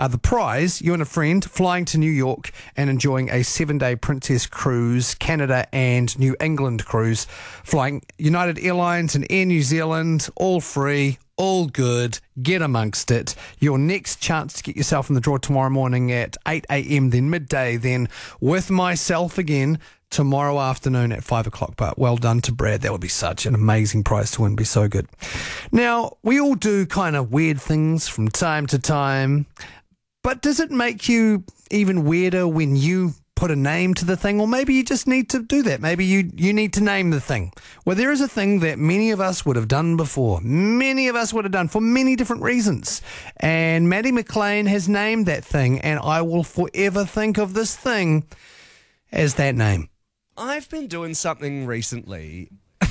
The prize, you and a friend flying to New York and enjoying a 7-day Princess Cruise, Canada and New England cruise, flying United Airlines and Air New Zealand, all free, all good. Get amongst it. Your next chance to get yourself in the draw tomorrow morning at 8 a.m, then midday, then with myself again tomorrow afternoon at 5 o'clock. But well done to Brad. That would be such an amazing prize to win. Be so good. Now, we all do kind of weird things from time to time, but does it make you even weirder when you put a name to the thing? Or maybe you just need to do that. Maybe you need to name the thing. Well, there is a thing that many of us would have done before. Many of us would have done for many different reasons. And Maddie McLean has named that thing, and I will forever think of this thing as that name. I've been doing something recently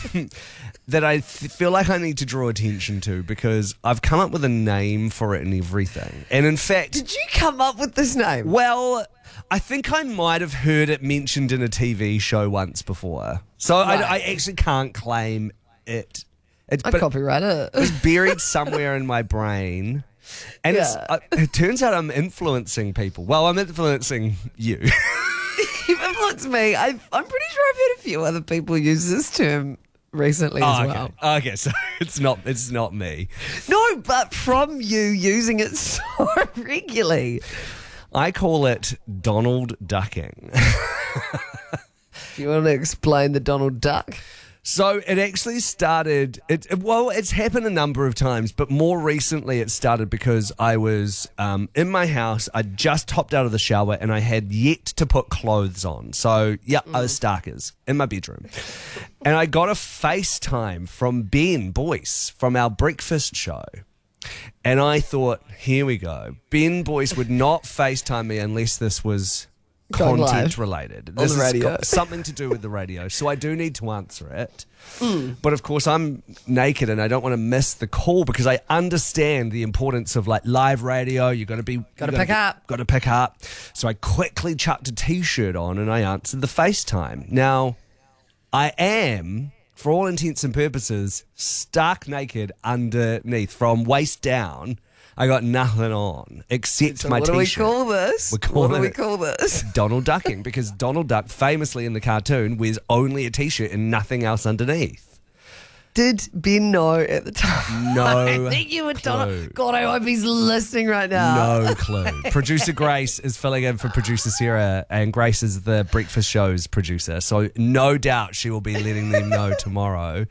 that I feel like I need to draw attention to because I've come up with a name for it and everything. And in fact... Did you come up with this name? Well, I think I might have heard it mentioned in a TV show once before. So Right. I actually can't claim it. I copyright it. It's buried somewhere in my brain. And it turns out I'm influencing people. Well, I'm influencing you. You've influenced me. I'm pretty sure I've heard a few other people use this term recently as well. Okay, so it's not me. No, but from you using it so regularly. I call it Donald ducking. Do you want to explain the Donald Duck? So it actually started, it's happened a number of times, but more recently it started because I was in my house. I just hopped out of the shower and I had yet to put clothes on. So, I was starkers in my bedroom. And I got a FaceTime from Ben Boyce from our breakfast show. And I thought, here we go. Ben Boyce would not FaceTime me unless this was Going content live related. on This the has radio. got something to do with the radio, so I do need to answer it. But of course, I'm naked and I don't want to miss the call because I understand the importance of like live radio. You got to pick up. So I quickly chucked a t-shirt on and I answered the FaceTime. Now, I am, for all intents and purposes, stark naked underneath from waist down. I got nothing on except my t-shirt. What do we call this? What do we call this? Donald ducking, because Donald Duck famously in the cartoon wears only a t-shirt and nothing else underneath. Did Ben know at the time? No I think you were Donald. God, I hope he's listening right now. No clue. Producer Grace is filling in for producer Sarah, and Grace is the breakfast show's producer, so no doubt she will be letting them know tomorrow.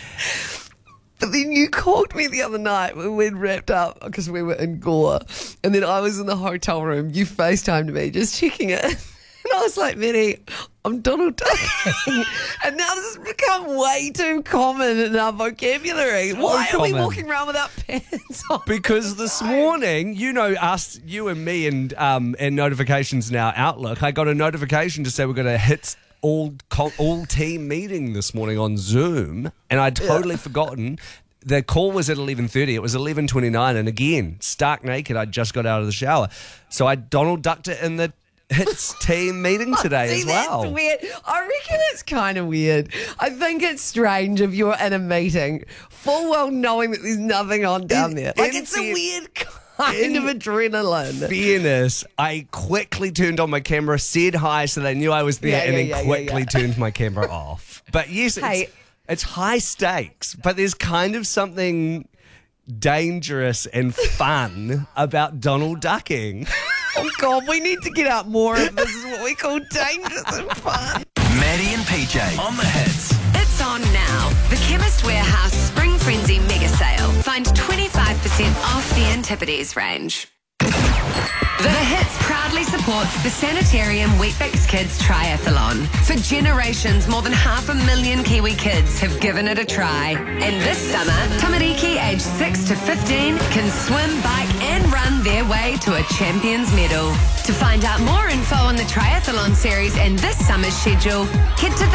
But then you called me the other night when we'd wrapped up because we were in Gore. And then I was in the hotel room. You FaceTimed me just checking it. And I was like, Minnie, I'm Donald Duck. And now this has become way too common in our vocabulary. Why are we walking around without pants on? Because this morning, us, you and me and notifications in our Outlook, I got a notification to say we're going to hit all team meeting this morning on Zoom, and I'd totally forgotten. The call was at 11:30. It was 11:29, and again, stark naked. I just got out of the shower, so I Donald ducked it in the Hits team meeting today as well. That's weird. I reckon it's kind of weird. I think it's strange if you're in a meeting, full well knowing that there's nothing on down there. Like it's a weird kind of adrenaline. Fairness, I quickly turned on my camera, said hi so they knew I was there, and then quickly turned my camera off. But yes, it's high stakes, but there's kind of something dangerous and fun about Donald ducking. Oh, God, we need to get out more of this. Is what we call dangerous and fun. Maddie and PJ on the hits. It's on now. The Chemist Warehouse Spring Frenzy Mega Sale. Find 25% off the Antipodes range. The Hits proudly supports the Sanitarium Weet-Bix Kids Triathlon. For generations, more than 500,000 Kiwi kids have given it a try. And this summer, Tamariki aged 6 to 15 can swim, bike and run their way to a champion's medal. To find out more info on the triathlon series and this summer's schedule, head to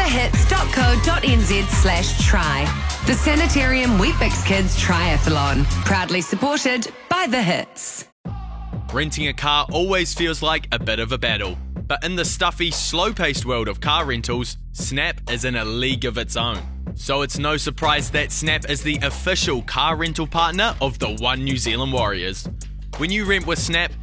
thehits.co.nz/try. The Sanitarium Weet-Bix Kids Triathlon, proudly supported by The Hits. Renting a car always feels like a bit of a battle. But in the stuffy, slow-paced world of car rentals, Snap is in a league of its own. So it's no surprise that Snap is the official car rental partner of the One New Zealand Warriors. When you rent with Snap,